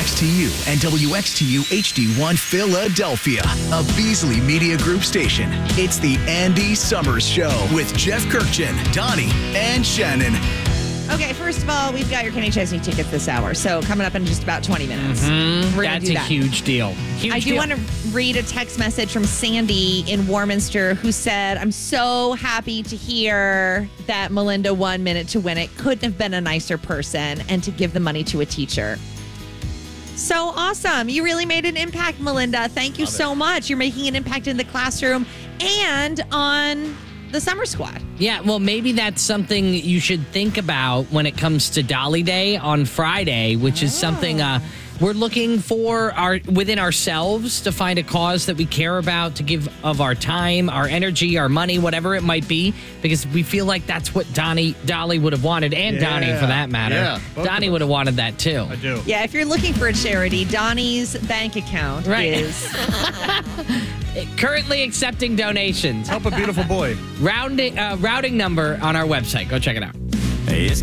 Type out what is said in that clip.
WXTU and WXTU HD1 Philadelphia, a Beasley Media Group station. It's the Andy Summers Show with Jeff Kirkchin, Donnie, and Shannon. Okay, first of all, we've got your Kenny Chesney tickets this hour. So coming up in just about 20 minutes. Mm-hmm. We're going to do that. Huge deal. I do want to read a text message from Sandy in Warminster who said, I'm so happy to hear that Melinda won Minute to Win It. Couldn't have been a nicer person, and to give the money to a teacher. So awesome. You really made an impact, Melinda. Thank you so much. You're making an impact in the classroom and on the Summer Squad. Yeah, well, maybe that's something you should think about when it comes to Dolly Day on Friday, which is something we're looking for within ourselves to find a cause that we care about, to give of our time, our energy, our money, whatever it might be, because we feel like that's what Dolly would have wanted, and Donnie for that matter. Yeah, Donnie would have wanted that too. I do. Yeah, if you're looking for a charity, Donnie's bank account is... Currently accepting donations. Help a beautiful boy. Routing number on our website. Go check it out. It's